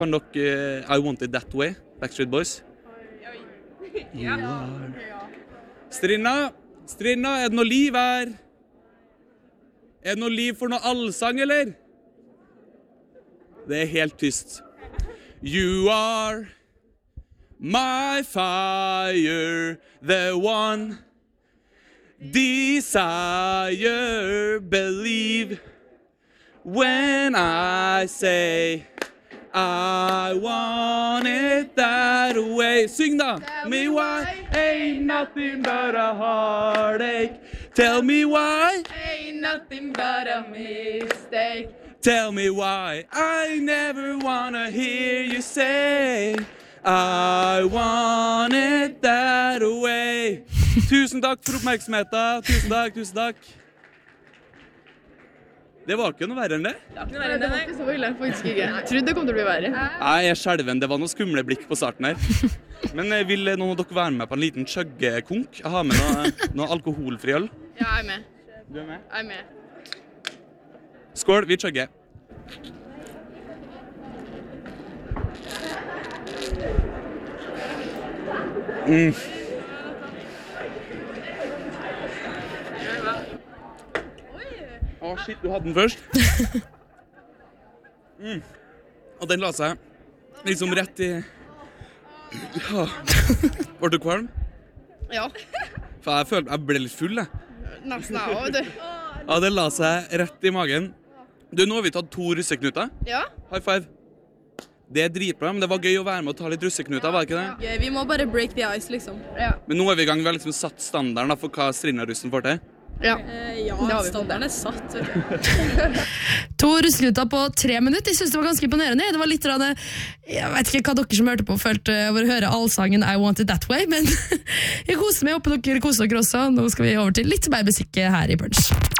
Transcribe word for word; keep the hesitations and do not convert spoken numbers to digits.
Kan dere uh, I Want It That Way, Backstreet Boys? Ja. Strinda, Strinda, er det noe liv her? Er det noe liv for noe allsang, eller? Det er helt tyst. You are my fire, the one desire, believe when I say I want it that way. Syng da! Tell me why ain't nothing but a heartache. Tell me why Ain't nothing but a mistake. Tell me why I never wanna hear you say I want it that way. Tusen takk for oppmerksomheten. Tusen takk, tusen takk. Det var ikke noe verre enn det. Det var ikke noe verre enn det, nei. Så ille, faktisk ikke. Jeg trodde det kom til å bli verre. Nei, jeg er skjelven. Det var noen skumle blikk på starten her. Men vil noen av dere være med på en liten chuggekonk? Jeg har med noe, noe alkoholfri øl. Ja, jeg er med. Du er med? Jeg er med. Skål, vi chugger. Mm. Å, oh, shit, du hadde den først. Mm. Og den la seg liksom rett i... Ja. Var du kvalm? Ja. For jeg følte jeg ble litt full, jeg. Nesten jeg også, du. Ja, den la seg rett i magen. Du, nå har vi tatt to russeknuter. Ja. High five. Det er dritbra, men det var gøy å være med å ta litt russeknuter, var det ikke det? Ja, vi må bare break the ice, liksom. Ja. Men nå er vi i gang, vi har liksom satt standarden da, for hva Strinda-russen får til. Ja, eh, ja standarden er satt. To russeknuter på tre minutter, jeg synes det var ganske imponerende. Det var litt rann, jeg vet ikke hva dere som hørte på følte over å høre allsangen I Want It That Way, men jeg koser meg, håper dere koser dere også. Nå skal vi over til litt mer musikk her i Punch.